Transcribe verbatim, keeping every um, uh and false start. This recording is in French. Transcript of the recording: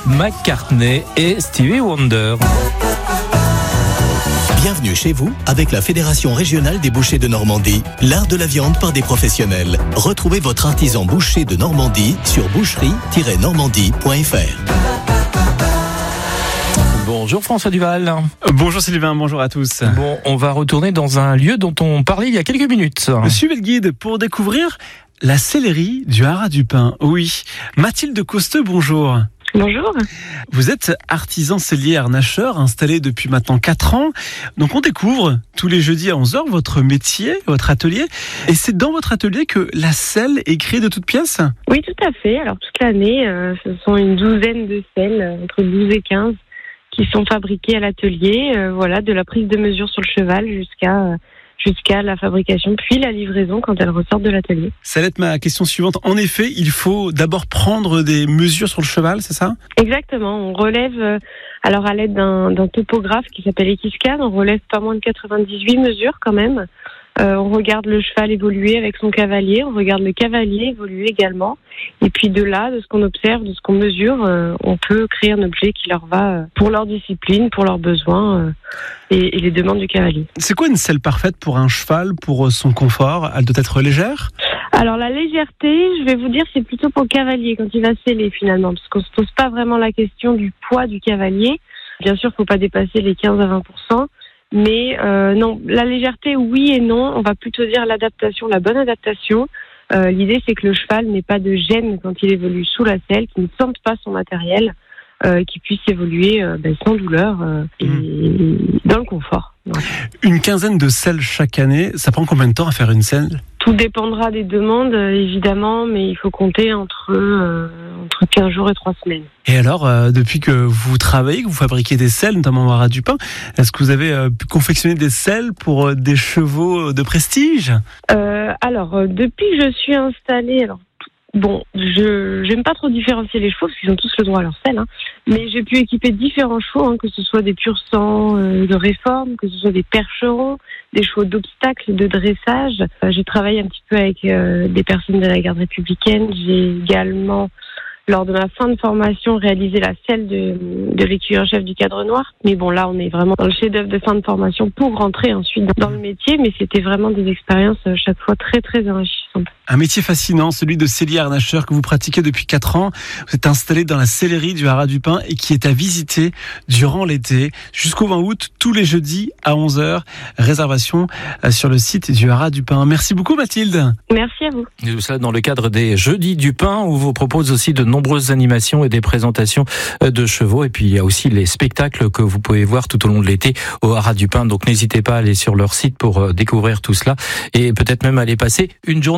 McCartney et Stevie Wonder. Bienvenue chez vous avec la Fédération régionale des bouchers de Normandie, l'art de la viande par des professionnels. Retrouvez votre artisan boucher de Normandie sur boucherie tiret normandie point f r. Bonjour François Duval. Bonjour Sylvain, bonjour à tous. Bon, on va retourner dans un lieu dont on parlait il y a quelques minutes. Suivez le guide pour découvrir la sellerie du Haras du Pin. Oui, Mathilde Costeux, bonjour. Bonjour. Vous êtes artisan sellier harnacheur installé depuis maintenant quatre ans. Donc on découvre tous les jeudis à onze heures votre métier, votre atelier. Et c'est dans votre atelier que la selle est créée de toutes pièces ? Oui, tout à fait. Alors toute l'année, euh, ce sont une douzaine de selles, euh, entre douze et quinze, qui sont fabriquées à l'atelier. Euh, voilà, de la prise de mesure sur le cheval jusqu'à... Euh, jusqu'à la fabrication, puis la livraison quand elle ressort de l'atelier. Ça va être ma question suivante. En effet, il faut d'abord prendre des mesures sur le cheval, c'est ça ? Exactement. On relève, euh, alors à l'aide d'un, d'un topographe qui s'appelle Equiscan, on relève pas moins de quatre-vingt-dix-huit mesures quand même. Euh, on regarde le cheval évoluer avec son cavalier, on regarde le cavalier évoluer également. Et puis de là, de ce qu'on observe, de ce qu'on mesure, euh, on peut créer un objet qui leur va euh, pour leur discipline, pour leurs besoins euh, et, et les demandes du cavalier. C'est quoi une selle parfaite pour un cheval, pour son confort ? Elle doit être légère ? Alors la légèreté, je vais vous dire, c'est plutôt pour le cavalier quand il va seller finalement, parce qu'on se pose pas vraiment la question du poids du cavalier. Bien sûr, faut pas dépasser les quinze à vingt pour cent. Mais euh, non, la légèreté, oui et non. On va plutôt dire l'adaptation, la bonne adaptation. Euh, l'idée, c'est que le cheval n'ait pas de gêne quand il évolue sous la selle, qu'il ne sente pas son matériel, euh, qu'il puisse évoluer euh, ben, sans douleur euh, et mmh. dans le confort. Ouais. Une quinzaine de selles chaque année, ça prend combien de temps à faire une selle ? Tout dépendra des demandes, euh, évidemment, mais il faut compter entre, euh, entre quinze jours et trois semaines. Et alors, euh, depuis que vous travaillez, que vous fabriquez des selles, notamment au Haras du Pin, est-ce que vous avez euh, pu confectionner des selles pour euh, des chevaux de prestige ? euh, Alors, euh, depuis que je suis installée, alors bon, je j'aime pas trop différencier les chevaux parce qu'ils ont tous le droit à leur selle, hein, mais j'ai pu équiper différents chevaux, hein, que ce soit des pur sang euh, de réforme, que ce soit des percherons, des chevaux d'obstacle, de dressage. Euh, j'ai travaillé un petit peu avec euh, des personnes de la garde républicaine. J'ai également, lors de ma fin de formation, réalisé la selle de, de l'écuyer-chef du Cadre Noir. Mais bon, là, on est vraiment dans le chef-d'œuvre de fin de formation pour rentrer ensuite dans le métier, mais c'était vraiment des expériences euh, chaque fois très, très enrichissantes. Un métier fascinant, celui de sellier harnacheur que vous pratiquez depuis quatre ans. Vous êtes installé dans la sellerie du Haras du Pin et qui est à visiter durant l'été jusqu'au vingt août, tous les jeudis à onze heures. Réservation sur le site du Haras du Pin. Merci beaucoup Mathilde. Merci à vous. Et tout ça dans le cadre des Jeudis du Pin où vous propose aussi de nombreuses animations et des présentations de chevaux. Et puis il y a aussi les spectacles que vous pouvez voir tout au long de l'été au Haras du Pin. Donc n'hésitez pas à aller sur leur site pour découvrir tout cela et peut-être même aller passer une journée